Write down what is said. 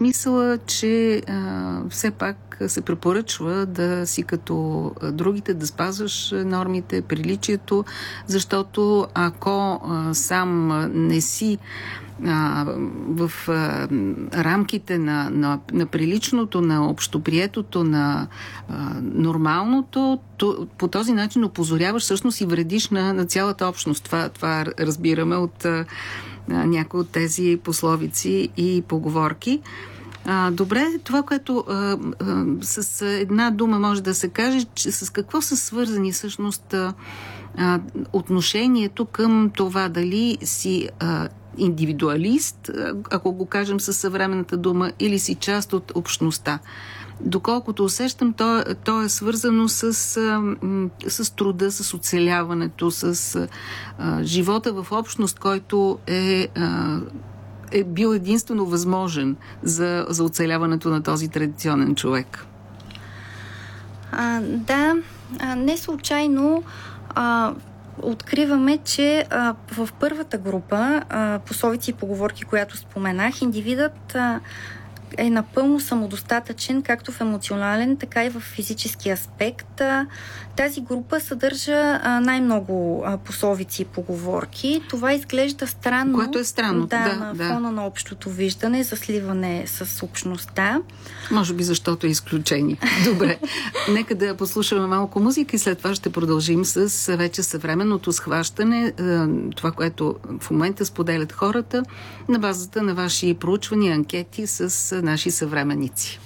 смисъла, че все пак се препоръчва да си като другите, да спазваш нормите, приличието, защото ако сам не си в рамките на приличното, на общоприетото, на нормалното, по този начин опозоряваш всъщност и вредиш на цялата общност. Това разбираме от някои от тези пословици и поговорки. Добре, това, което с една дума може да се каже, че с какво са свързани всъщност отношението към това дали си индивидуалист, ако го кажем със съвременната дума, или си част от общността. Доколкото усещам, то е свързано с труда, с оцеляването, с живота в общност, който е бил единствено възможен за оцеляването на този традиционен човек. Да, не случайно откриваме, че в първата група пословици и поговорки, която споменах, индивидът е напълно самодостатъчен, както в емоционален, така и в физически аспект. Тази група съдържа най-много пословици и поговорки. Това изглежда странно. Което е странно. На фона на общото виждане за сливане с общността. Може би защото е изключение. Добре. Нека да послушаме малко музика и след това ще продължим с вече съвременното схващане, това, което в момента споделят хората на базата на ваши проучвания, анкети с наши съвременници.